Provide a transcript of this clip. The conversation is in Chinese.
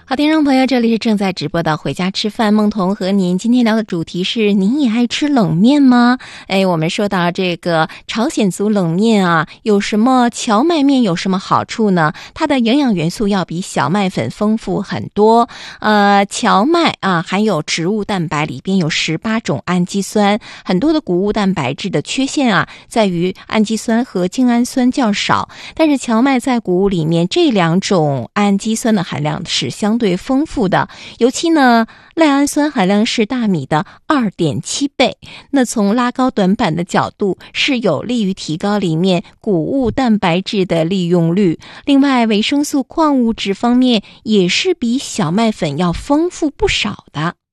好，听众朋友，这里是正在直播的回家吃饭，梦彤和您今天聊的主题是您也爱吃冷面吗？我们说到这个朝鲜族冷面啊，有什么荞麦面有什么好处呢？它的营养元素要比小麦粉丰富很多。荞麦啊含有植物蛋白，里边有18种氨基酸，很多的谷物蛋白质的缺陷啊在于氨基酸和精氨酸较少，但是荞麦在谷物里面这2种氨基酸的含量是相对丰富的，尤其呢赖氨酸含量是大米的2.7倍。那从拉高短板的角度，是有利于提高里面谷物蛋白质的利用率。另外维生素矿物质方面也是比小麦粉要丰富不少的。